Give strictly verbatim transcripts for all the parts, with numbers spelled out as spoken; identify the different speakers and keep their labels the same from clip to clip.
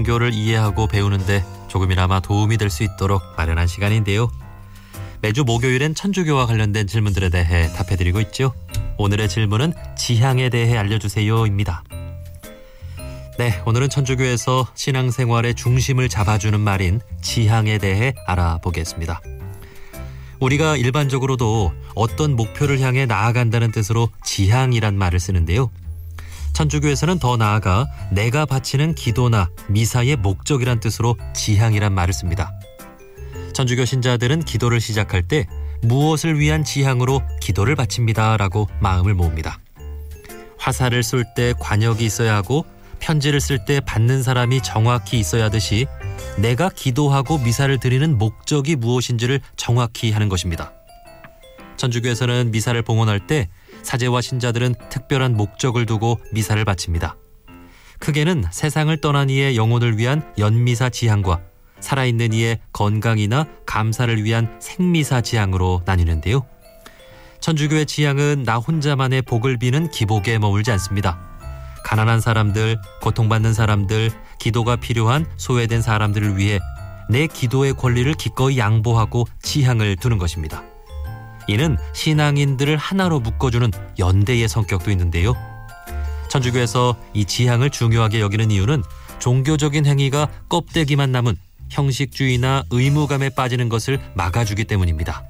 Speaker 1: 종교를 이해하고 배우는데 조금이나마 도움이 될 수 있도록 마련한 시간인데요. 매주 목요일엔 천주교와 관련된 질문들에 대해 답해드리고 있죠. 오늘의 질문은 지향에 대해 알려주세요입니다. 네, 오늘은 천주교에서 신앙생활의 중심을 잡아주는 말인 지향에 대해 알아보겠습니다. 우리가 일반적으로도 어떤 목표를 향해 나아간다는 뜻으로 지향이란 말을 쓰는데요. 천주교에서는 더 나아가 내가 바치는 기도나 미사의 목적이란 뜻으로 지향이란 말을 씁니다. 천주교 신자들은 기도를 시작할 때 무엇을 위한 지향으로 기도를 바칩니다 라고 마음을 모읍니다. 화살을 쏠 때 관역이 있어야 하고 편지를 쓸 때 받는 사람이 정확히 있어야 하듯이 내가 기도하고 미사를 드리는 목적이 무엇인지를 정확히 하는 것입니다. 천주교에서는 미사를 봉헌할 때 사제와 신자들은 특별한 목적을 두고 미사를 바칩니다. 크게는 세상을 떠난 이의 영혼을 위한 연미사 지향과 살아있는 이의 건강이나 감사를 위한 생미사 지향으로 나뉘는데요. 천주교의 지향은 나 혼자만의 복을 비는 기복에 머물지 않습니다. 가난한 사람들, 고통받는 사람들, 기도가 필요한 소외된 사람들을 위해 내 기도의 권리를 기꺼이 양보하고 지향을 두는 것입니다. 이는 신앙인들을 하나로 묶어주는 연대의 성격도 있는데요. 천주교에서 이 지향을 중요하게 여기는 이유는 종교적인 행위가 껍데기만 남은 형식주의나 의무감에 빠지는 것을 막아주기 때문입니다.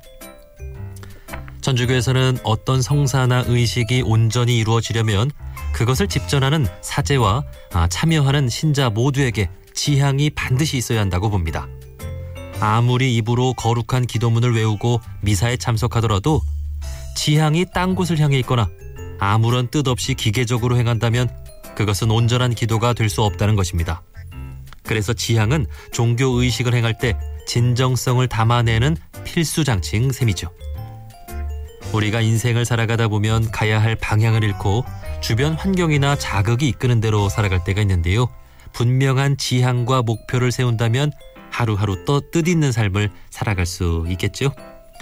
Speaker 1: 천주교에서는 어떤 성사나 의식이 온전히 이루어지려면 그것을 집전하는 사제와 참여하는 신자 모두에게 지향이 반드시 있어야 한다고 봅니다. 아무리 입으로 거룩한 기도문을 외우고 미사에 참석하더라도 지향이 딴 곳을 향해 있거나 아무런 뜻 없이 기계적으로 행한다면 그것은 온전한 기도가 될 수 없다는 것입니다. 그래서 지향은 종교 의식을 행할 때 진정성을 담아내는 필수 장치인 셈이죠. 우리가 인생을 살아가다 보면 가야 할 방향을 잃고 주변 환경이나 자극이 이끄는 대로 살아갈 때가 있는데요. 분명한 지향과 목표를 세운다면 하루하루 또 뜻있는 삶을 살아갈 수 있겠죠.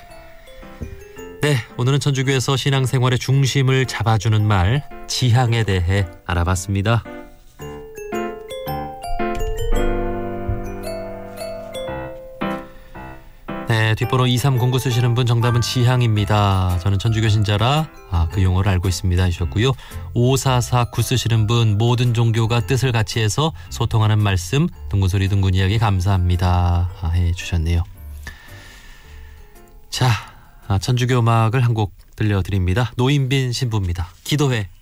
Speaker 1: 네, 오늘은 천주교에서 신앙생활의 중심을 잡아주는 말 지향에 대해 알아봤습니다. 네, 뒷번호 이삼공구 쓰시는 분 정답은 지향입니다. 저는 천주교 신자라 아, 그 용어를 알고 있습니다 하셨고요. 오사사구 쓰시는 분 모든 종교가 뜻을 같이 해서 소통하는 말씀 둥근소리 둥근 이야기 감사합니다 아, 해주셨네요. 자, 아, 천주교 음악을 한 곡 들려드립니다. 노인빈 신부입니다. 기도해.